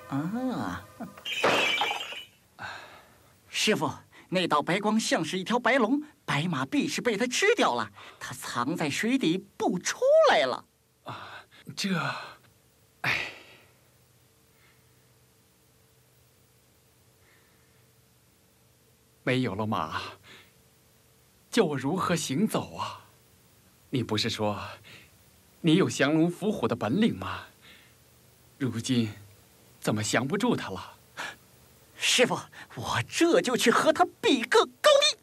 啊，师傅，那道白光像是一条白龙，白马必是被它吃掉了，它藏在水底不出来了。 啊，没有了马，叫我如何行走啊？你不是说你有降龙伏虎的本领吗？如今怎么降不住他了？ 师傅，我这就去和他比个高低。